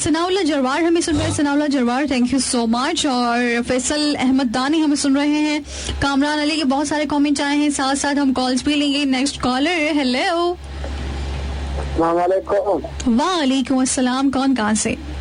सनाउल्लाह जरवार हमें सुन रहे हैं, Sanaullah जरवार, thank you so much. और फैसल अहमद दानी हमें सुन रहे हैं। कामरान अली के बहुत सारे कमेंट्स आए हैं, साथ साथ हम कॉल्स भी लेंगे। Next collar, hello. वालेकुम अस्सलाम, कौन कहाँ से?